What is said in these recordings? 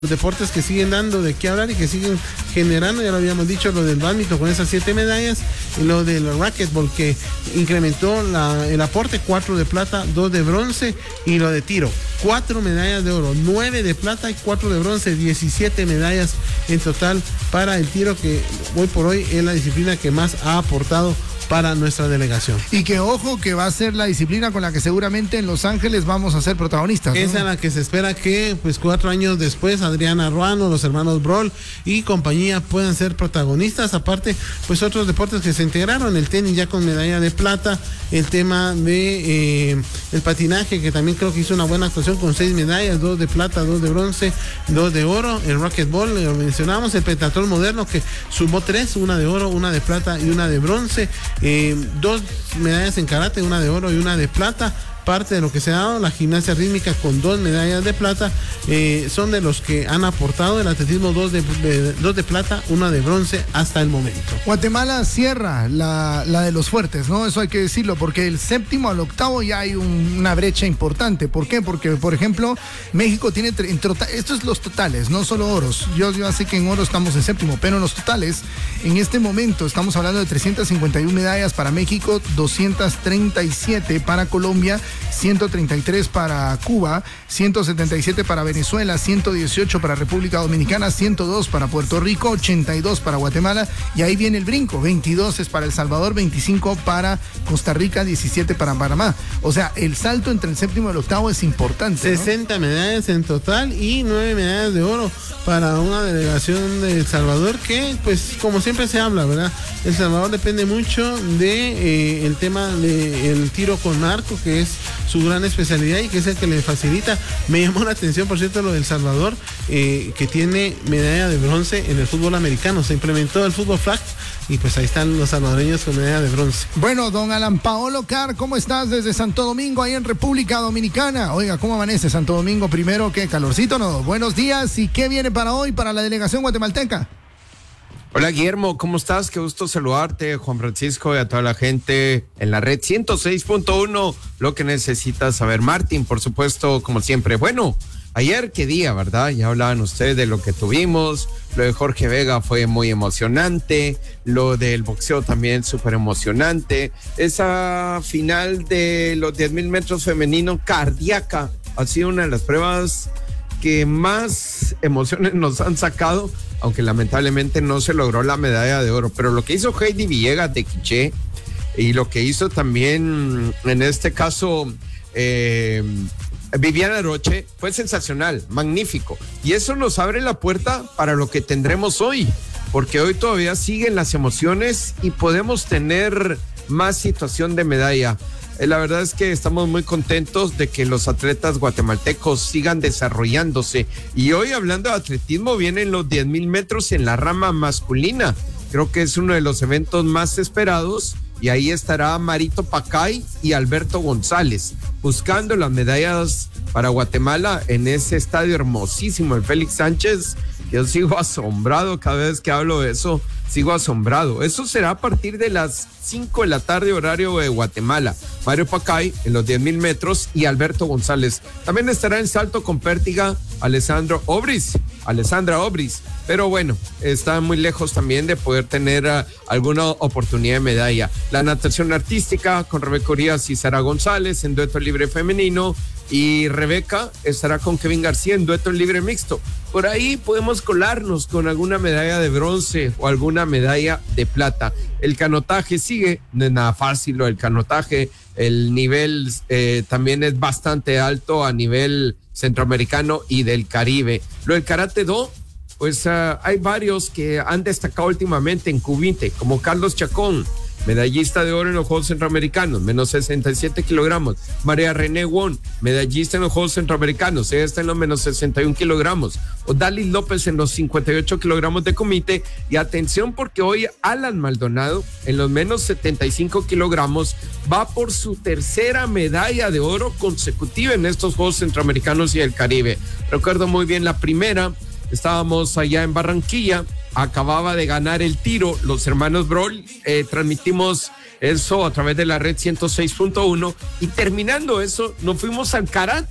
deportes que siguen dando de qué hablar y que siguen generando, ya lo habíamos dicho, lo del bádminton con esas 7 medallas y lo del racquetball que incrementó el aporte, 4 de plata, 2 de bronce, y lo de tiro, 4 medallas de oro, 9 de plata y 4 de bronce, 17 medallas en total para el tiro, que hoy por hoy es la disciplina que más ha aportado para nuestra delegación. Y que ojo, que va a ser la disciplina con la que seguramente en Los Ángeles vamos a ser protagonistas, ¿no? Esa es la que se espera que, pues 4 años después, Adriana Ruano, los hermanos Broll y compañía puedan ser protagonistas. Aparte, pues otros deportes que se integraron, el tenis ya con medalla de plata, el tema de el patinaje, que también creo que hizo una buena actuación con 6 medallas, 2 de plata, 2 de bronce, 2 de oro, el racquetball, lo mencionamos, el pentatlón moderno que sumó 3, una de oro, una de plata y una de bronce. 2 medallas en karate, una de oro y una de plata. Parte de lo que se ha dado, la gimnasia rítmica con 2 medallas de plata, son de los que han aportado. El atletismo 2 de plata, una de bronce hasta el momento. Guatemala cierra la de los fuertes, ¿no? Eso hay que decirlo, porque del 7º al 8º ya hay una brecha importante. ¿Por qué? Porque, por ejemplo, México tiene, esto es los totales, no solo oros. Yo sé que en oro estamos en 7º, pero en los totales, en este momento estamos hablando de 351 medallas para México, 237 para Colombia, 133 para Cuba, 177 para Venezuela, 118 para República Dominicana, 102 para Puerto Rico, 82 para Guatemala, y ahí viene el brinco, 22 es para El Salvador, 25 para Costa Rica, 17 para Panamá. O sea, el salto entre el 7º y el 8º es importante, ¿no? 60 medallas en total y 9 medallas de oro para una delegación de El Salvador que, pues, como siempre se habla, ¿verdad? El Salvador depende mucho de el tema del tiro con arco, que es su gran especialidad y que es el que le facilita. Me llamó la atención, por cierto, lo del Salvador, que tiene medalla de bronce en el fútbol americano. Se implementó el fútbol flag y pues ahí están los salvadoreños con medalla de bronce. Bueno, don Alan Paolo Carr, ¿cómo estás desde Santo Domingo, ahí en República Dominicana? Oiga, ¿cómo amanece Santo Domingo primero? ¿Qué calorcito, no? Buenos días, ¿y qué viene para hoy para la delegación guatemalteca? Hola Guillermo, ¿cómo estás? Qué gusto saludarte, Juan Francisco, y a toda la gente en la red 106.1, lo que necesitas saber. Martín, por supuesto, como siempre. Bueno, ayer qué día, ¿verdad? Ya hablaban ustedes de lo que tuvimos, lo de Jorge Vega fue muy emocionante, lo del boxeo también súper emocionante, esa final de los 10,000 metros femenino cardíaca ha sido una de las pruebas que más emociones nos han sacado, aunque lamentablemente no se logró la medalla de oro, pero lo que hizo Heidi Villegas de Quiché y lo que hizo también en este caso Viviana Roche fue sensacional, magnífico, y eso nos abre la puerta para lo que tendremos hoy, porque hoy todavía siguen las emociones y podemos tener más situación de medalla. La verdad es que estamos muy contentos de que los atletas guatemaltecos sigan desarrollándose. Y hoy, hablando de atletismo, vienen los 10,000 metros en la rama masculina. Creo que es uno de los eventos más esperados. Y ahí estará Marito Pacay y Alberto González buscando las medallas para Guatemala en ese estadio hermosísimo de Félix Sánchez. Yo sigo asombrado cada vez que hablo de eso. Sigo asombrado. Eso será a partir de las 5 de la tarde, horario de Guatemala. Mario Pacay en los 10,000 metros y Alberto González. También estará en salto con pértiga Alessandra Obris. Pero bueno, está muy lejos también de poder tener alguna oportunidad de medalla. La natación artística con Rebeca Urias y Sara González en dueto libre femenino. Y Rebeca estará con Kevin García en dueto libre mixto. Por ahí podemos colarnos con alguna medalla de bronce o alguna medalla de plata. El canotaje sigue, no es nada fácil lo del canotaje. El nivel también es bastante alto a nivel centroamericano y del Caribe. Lo del karate do, pues hay varios que han destacado últimamente en Q20, como Carlos Chacón, medallista de oro en los Juegos Centroamericanos, menos 67 kilogramos. María René Won, medallista en los Juegos Centroamericanos, ella está en los menos 61 kilogramos. Odalis López en los 58 kilogramos de comité. Y atención, porque hoy Alan Maldonado en los menos 75 kilogramos va por su tercera medalla de oro consecutiva en estos Juegos Centroamericanos y del Caribe. Recuerdo muy bien la primera, estábamos allá en Barranquilla, acababa de ganar el tiro los hermanos Broll, transmitimos eso a través de la red 106.1 y terminando eso nos fuimos al karate.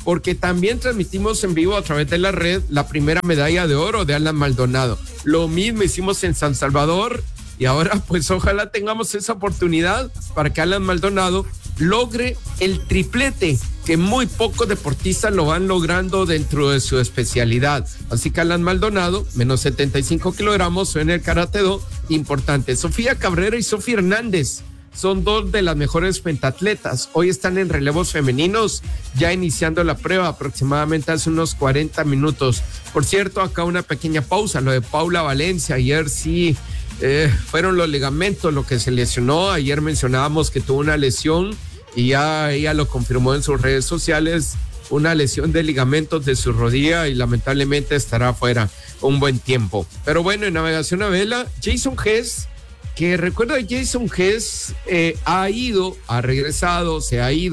porque también transmitimos en vivo a través de la red la primera medalla de oro de Alan Maldonado. Lo mismo hicimos en San Salvador y ahora pues ojalá tengamos esa oportunidad para que Alan Maldonado logre el triplete que muy pocos deportistas lo van logrando dentro de su especialidad. Así que Alan Maldonado, menos 75 kilogramos en el karate-do, importante. Sofía Cabrera y Sofía Hernández son dos de las mejores pentatletas. Hoy están en relevos femeninos, ya iniciando la prueba aproximadamente hace unos 40 minutos. Por cierto, acá una pequeña pausa, lo de Paula Valencia, ayer sí fueron los ligamentos lo que se lesionó. Ayer mencionábamos que tuvo una lesión y ya ella lo confirmó en sus redes sociales, una lesión de ligamentos de su rodilla y lamentablemente estará fuera un buen tiempo. Pero bueno, en navegación a vela, Jason Hess, que recuerda Jason Hess ha regresado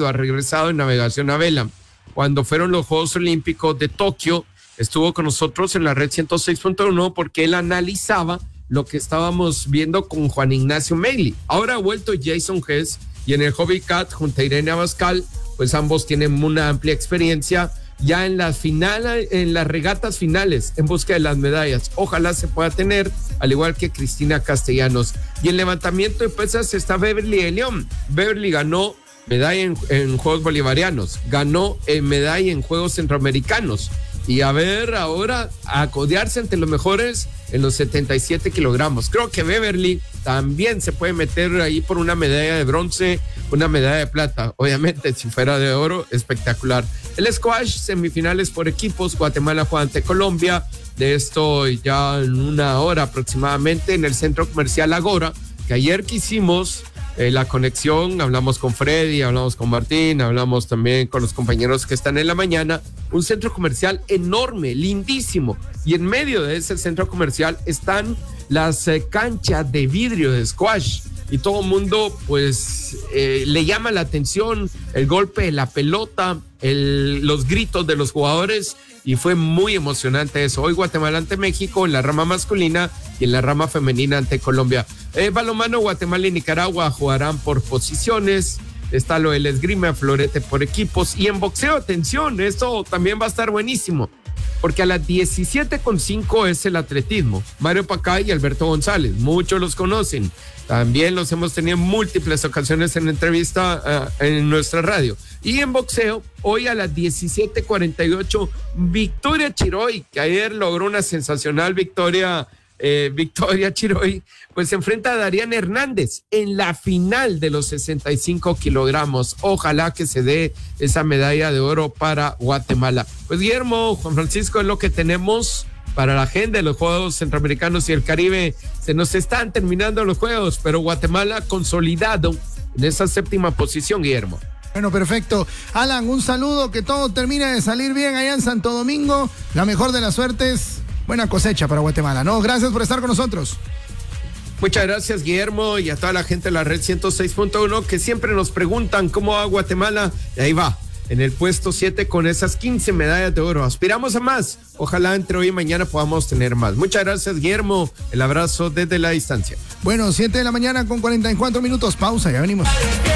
en navegación a vela. Cuando fueron los Juegos Olímpicos de Tokio, estuvo con nosotros en la red 106.1 porque él analizaba lo que estábamos viendo con Juan Ignacio Meili. Ahora ha vuelto Jason Hess y en el Hobby Cat junto a Irene Abascal, pues ambos tienen una amplia experiencia ya en las regatas finales en busca de las medallas. Ojalá se pueda tener, al igual que Cristina Castellanos. Y en levantamiento de pesas está Beverly de León. Beverly ganó medalla en Juegos Bolivarianos, ganó medalla en Juegos Centroamericanos. Y a ver ahora a codearse ante los mejores en los 77 kilogramos. Creo que Beverly también se puede meter ahí por una medalla de bronce, una medalla de plata. Obviamente, si fuera de oro, espectacular. El squash, semifinales por equipos. Guatemala juega ante Colombia. De esto ya en una hora aproximadamente en el Centro Comercial Agora, que ayer que hicimos la conexión, hablamos con Freddy, hablamos con Martín, hablamos también con los compañeros que están en la mañana. Un centro comercial enorme, lindísimo, y en medio de ese centro comercial están las canchas de vidrio de squash y todo el mundo pues le llama la atención el golpe de la pelota, los gritos de los jugadores, y fue muy emocionante eso. Hoy Guatemala ante México en la rama masculina y en la rama femenina ante Colombia. Balonmano, Guatemala y Nicaragua jugarán por posiciones. Está lo del esgrima, florete por equipos. Y en boxeo, atención, esto también va a estar buenísimo, porque a las 17:05 es el atletismo. Mario Pacay y Alberto González, muchos los conocen. También los hemos tenido en múltiples ocasiones en entrevista en nuestra radio. Y en boxeo, hoy a las 17:48, Victoria Chiroy, que ayer logró una sensacional victoria. Victoria Chiroy, pues se enfrenta a Darian Hernández en la final de los 65 kilogramos. Ojalá que se dé esa medalla de oro para Guatemala. Pues Guillermo, Juan Francisco, es lo que tenemos para la agenda de los Juegos Centroamericanos y el Caribe. Se nos están terminando los Juegos, pero Guatemala consolidado en esa séptima posición, Guillermo. Bueno, perfecto. Alan, un saludo, que todo termine de salir bien allá en Santo Domingo. La mejor de las suertes. Buena cosecha para Guatemala, ¿no? Gracias por estar con nosotros. Muchas gracias, Guillermo, y a toda la gente de la red 106.1 que siempre nos preguntan cómo va Guatemala. Y ahí va, en el puesto 7 con esas 15 medallas de oro. Aspiramos a más. Ojalá entre hoy y mañana podamos tener más. Muchas gracias, Guillermo. El abrazo desde la distancia. Bueno, 7 de la mañana con 44 minutos. Pausa, ya venimos.